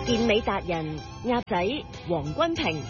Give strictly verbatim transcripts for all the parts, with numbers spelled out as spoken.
健美達人鴨仔黃君平。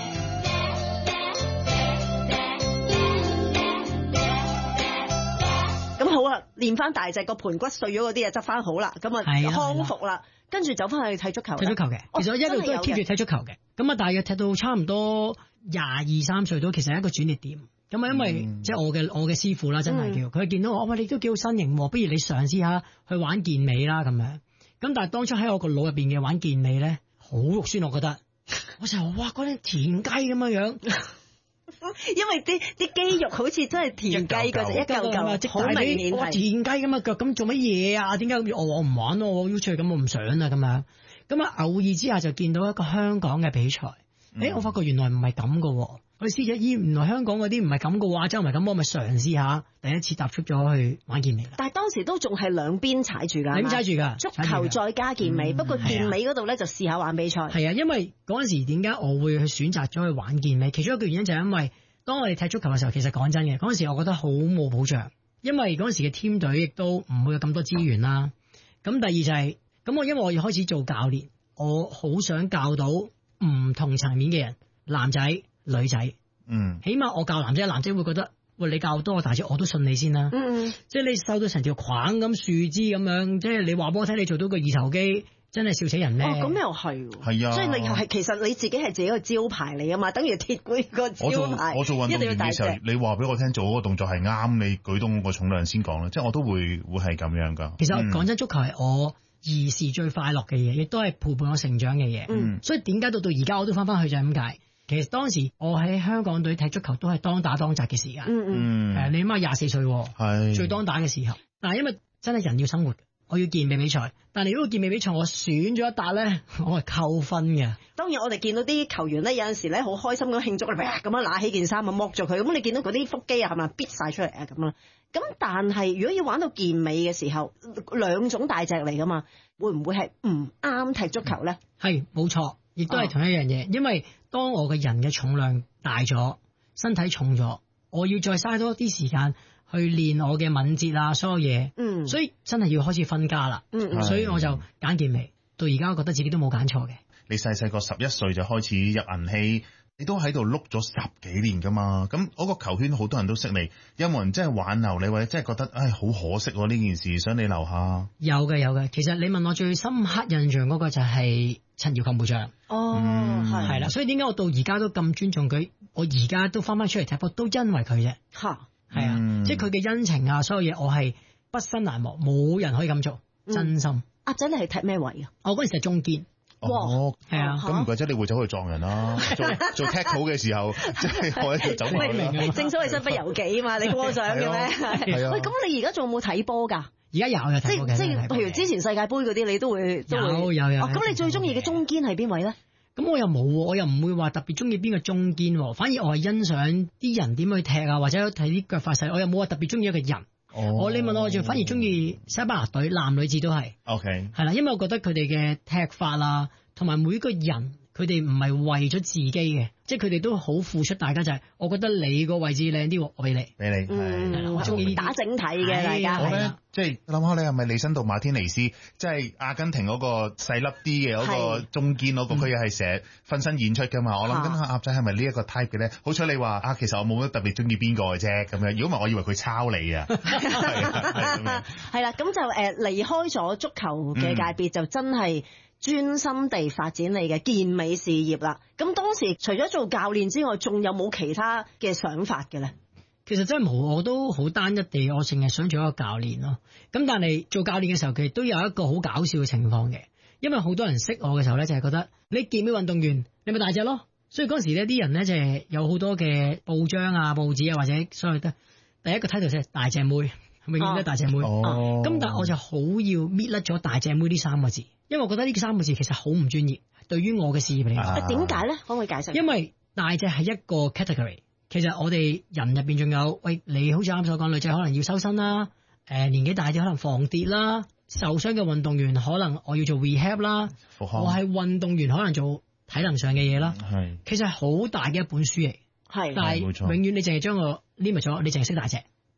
咁好啦，練翻大隻個盤骨碎咗嗰啲啊，執翻好啦，咁啊康復啦，跟住走翻去睇足球。 睇足球嘅，其實我一路都係 keep 住睇足球嘅。咁啊，大約踢到差唔多廿二三歲到，其實係一個轉捩點。咁啊，因為、嗯、即係我嘅我嘅師傅啦，真係叫佢、嗯、見到我，喂，你都幾好身形，不如你嘗試下去玩健美啦咁樣。咁但係當初喺我個腦入邊嘅玩健美咧，好肉酸，我覺得。我成日話哇，嗰啲田雞咁樣樣。 因為啲啲肌肉好似真係田雞嗰隻一嚿嚿，好明顯係田雞咁嘅腳，咁做乜嘢啊？點解我我唔玩咯？我要出去咁，我唔想啊咁樣。咁啊，偶爾之下就見到一個香港嘅比賽，誒、嗯欸，我發覺原來唔係咁噶。我哋師姐咦，原來香港嗰啲唔係咁嘅話，真係唔係咁，我咪嘗試下，第一次踏出咗去玩健美啦。 但係當時都仲係兩邊踩住㗎， 點踩住㗎？ 足球再加健美，嗯、不過健美嗰度咧就試下玩比賽。 係啊，因為嗰陣時點解我會去選擇咗去玩健美？其中一個原因就係因為當我哋踢足球嘅時候，其實講真嘅，嗰陣時我覺得好冇保障，因為嗰陣時嘅 team 隊亦都唔會有咁多資源啦。咁第二就係、是、咁，我因為我要開始做教練，我好想教到唔同層面嘅人，男仔、女仔。嗯，起碼我教男仔，男仔會覺得，喂，你教多我大隻，我都信你先啦。嗯，即係你瘦到成條框咁樹枝咁樣，即係你話俾我聽，你做到個二頭肌，真係笑死人咧。 哦，咁又係，係啊，所以你係其實你自己係自己個招牌嚟啊嘛，等於鐵罐個招牌。 我做我做運動員嘅時候，你話俾我聽做嗰個動作係啱，你舉動個重量先講啦，即係我都會會係咁樣噶。 其實講、嗯、真，足球係我兒時最快樂嘅嘢，亦都係陪伴我成長嘅嘢。嗯，所以點解到到而家我都翻翻去就係咁解。其實當時我喺香港隊踢足球都係當打當擲嘅時間，嗯嗯，誒，你諗下廿四歲，係最當打嘅時候。但係因為真係人要生活，我要健美比賽。但係如果健美比賽我選咗一笪咧，我係扣分嘅。 當然我哋見到啲球員咧，有陣時咧好開心咁慶祝，咁樣揦起件衫啊剝咗佢，咁你見到嗰啲腹肌啊係咪逼晒出嚟啊咁啦？咁但係如果要玩到健美嘅時候，兩種大隻嚟噶嘛，會唔會係唔啱踢足球咧？ 係冇錯。亦都係同一樣嘢，因為當我嘅人嘅重量大咗，身體重咗，我要再嘥多啲時間去練我嘅敏捷啊，所有嘢，嗯，所以真係要開始分家啦，嗯，所以我就揀健美，到而家我覺得自己都冇揀錯嘅。 你細細個十一歲就開始入銀器，你都喺度碌咗十幾年噶嘛，咁嗰個球圈好多人都識你，有冇人真係挽留你，或者真係覺得唉好可惜呢件事，想你留下？ 有嘅有嘅，其實你問我最深刻印象嗰個就係陳耀琴部長。 哦，係係啦，所以點解我到而家都咁尊重佢？我而家都翻翻出嚟踢波，都因為佢啫。吓，係啊，嗯、即係佢嘅恩情啊，所有嘢我係畢生難忘，冇人可以咁做，嗯、真心。 阿仔你係踢咩位啊？ 我嗰陣時係中堅。 哦， 係啊， 咁唔怪之你會走去撞人啦。做做 tackle 嘅時候，即係我喺度走埋啦。 正所謂身不由己嘛，你過獎嘅咩？係啊。喂，咁你而家仲有冇睇波㗎？ 而家有有睇波嘅。 即即譬如之前世界盃嗰啲，你都會都會有有有。 咁你最中意嘅中堅係邊位咧？ 咁我又冇，我又唔會話特別中意邊個中堅，反而我係欣賞啲人點去踢啊，或者睇啲腳法勢。我又冇話特別中意一個人。哦，我你問我，我就反而中意西班牙隊男女子都係。 OK， 係啦，因為我覺得佢哋嘅踢法啊，同埋每個人佢哋唔係為咗自己嘅，即係佢哋都好付出。大家就係、是，我覺得你個位置靚啲，我俾你， 俾你。 嗯，我中意打整體嘅大家。 我咧即係諗下，你係咪利申道馬天尼斯？即係阿根廷嗰個細粒啲嘅嗰個中堅嗰個，佢又係成日分身演出噶嘛？我諗緊阿鴨仔係咪呢一個 type 嘅咧？好彩你話啊，其實我冇乜特別中意邊個嘅啫咁樣。如果唔係，我以為佢抄你啊。 係啦，咁就誒離開咗足球嘅界別，嗯、就真係專心地發展你嘅健美事業啦。咁當時除咗做教練之外，仲有冇其他嘅想法嘅咧？ 其實真係冇，我都好單一地，我淨係想做一個教練咯。咁但係做教練嘅時候，其實都有一個好搞笑嘅情況嘅，因為好多人識我嘅時候咧，就係覺得你健美運動員，你咪大隻咯。所以嗰陣時呢啲人咧就係有好多嘅報章啊、報紙啊，或者所謂得第一個 title 就係大隻妹，永遠都係大隻妹。哦，咁、哦、但係我就好要搣甩咗大隻妹呢三個字，因為我覺得呢三個字其實好唔專業，對於我嘅事業嚟講。 點解咧？可唔可以解釋？ 因為大隻係一個 category。其實我哋人入邊仲有，喂，你好似啱所講，女仔可能要收身啦，誒、呃、年紀大啲可能防跌啦，受傷嘅運動員可能我要做 rehab 啦，我係運動員可能做體能上嘅嘢啦，係，其實係好大嘅一本書嚟，係，但係永遠你淨係將個 limit 咗，你淨係識大隻，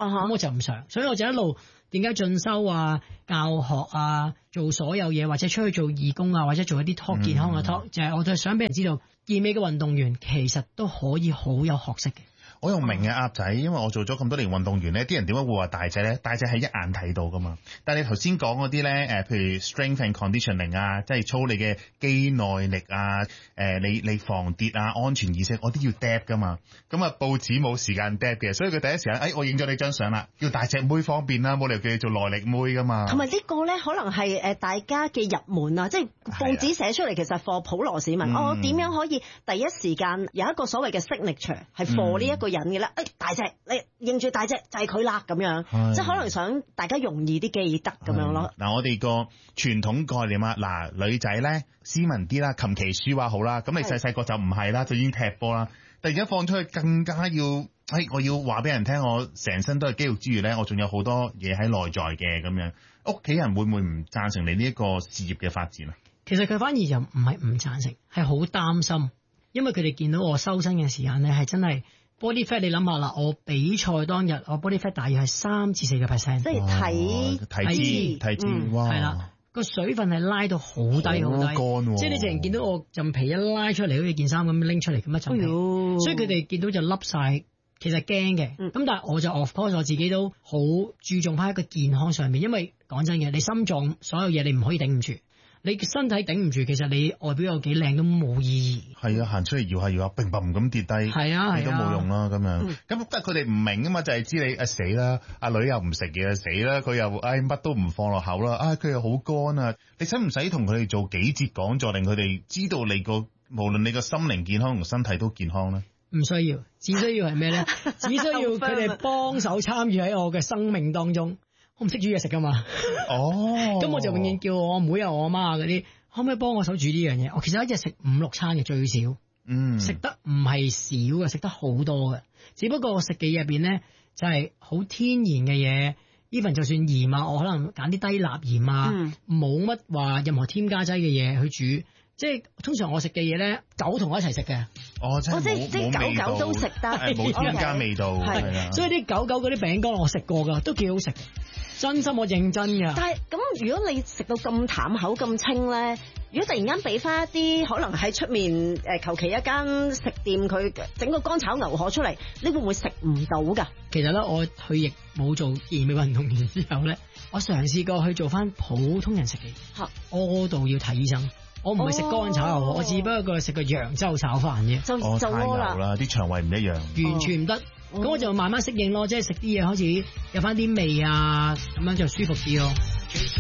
啊哈咁我就唔想，所以我就一路點解進修啊、教學啊、做所有嘢，或者出去做義工啊，或者做一啲 talk 健康嘅 talk，、嗯、就係我就係想俾人知道，健美嘅運動員其實都可以好有學識嘅。 我又明嘅鴨仔，因為我做咗咁多年運動員咧，啲人點解會話大隻咧？大隻係一眼睇到噶嘛。但係你頭先講嗰啲咧，誒，譬如 strength and conditioning 啊，即係操你嘅肌耐力啊，誒，你你防跌啊，安全意識，我都要 dap 噶嘛。咁啊，報紙冇時間 dap 嘅，所以佢第一時間，誒、哎，我影咗你張相啦，叫大隻妹方便啦，冇理由叫你做耐力妹噶嘛。 同埋呢個咧，可能係誒大家嘅入門啊，即係報紙寫出嚟，其實 for 普羅市民，我、嗯哦、點樣可以第一時間有一個所謂嘅 signature 係 for 呢一個人嘅咧？誒、嗯，大隻，你認住大隻就係佢啦，咁樣，即係可能想大家容易啲記得咁樣咯。嗱， 我哋個傳統概念啊，嗱，女仔咧斯文啲啦，琴棋書畫好啦，咁你細細個就唔係啦，就已經踢波啦。突然間放出去更加要，誒、哎，我要話俾人聽，我成身都係肌肉之餘咧，我仲有好多嘢喺內在嘅咁樣。屋企人會唔會唔贊成你呢一個事業嘅發展啊？ 其實佢反而就唔係唔贊成，係好擔心，因為佢哋見到我收身嘅時間咧，係真係 body fat。你諗下啦，我比賽當日我 body fat 大約係三至四個 percent， 即係體體脂體脂， 嗯、 哇！ 係啦，個水分係拉到好低好低， 乾， 即係你淨係見到我陣皮一拉出嚟，好似件衫咁拎出嚟咁一陣皮，哎、所以佢哋見到就笠晒。其實驚嘅，咁、嗯、但係我就 of course 我自己都好注重翻一個健康上面，因為講真嘅，你心臟所有嘢你唔可以頂唔住，你身體頂唔住，其實你外表有幾靚都冇意義。係啊，行出嚟搖下搖下，砰砰咁跌低， 係啊， 你都冇用啦咁樣。咁但係佢哋唔明啊嘛，就係、是、知你啊死啦，阿女又唔食嘢死啦，佢又唉乜都唔放落口啦，啊佢又好乾啊，你使唔使同佢哋做幾節講座，令佢哋知道你個無論你個心靈健康同身體都健康咧？ 唔需要，只需要係咩咧？只需要佢哋幫手參與喺我嘅生命當中。我唔識煮嘢食噶嘛， 哦， 咁我就永遠叫我阿妹啊、我阿媽嗰啲，可唔可以幫我手煮呢樣嘢？我其實一日食五六餐嘅最少， 嗯，食得唔係少嘅，食得好多嘅。只不過我食嘅嘢入邊咧，就係、是、好天然嘅嘢。even 就算鹽啊，我可能揀啲低鈉鹽啊，冇乜話任何添加劑嘅嘢去煮。即係通常我食嘅嘢咧，狗同我一齊食嘅。 哦，即係即係狗狗都食得， 冇添加味道。係啊， 所以啲狗狗嗰啲餅乾我食過㗎，都幾好食。真心我認真㗎。 但係咁，如果你食到咁淡口咁清咧，如果突然間俾翻一啲可能喺出面誒求其一間食店佢整個乾炒牛河出嚟，你會唔會食唔到㗎？ 其實咧，我退役冇做健美運動員之後咧，我嘗試過去做翻普通人食嘅嘢，屙到要睇醫生。我唔係食乾炒牛河，我只不過食個揚州炒飯啫。 就就屙啦， 啲腸胃唔一樣， 完全唔得。咁、哦、我就慢慢適應咯，即係食啲嘢開始有翻啲味啊，咁樣就舒服啲咯。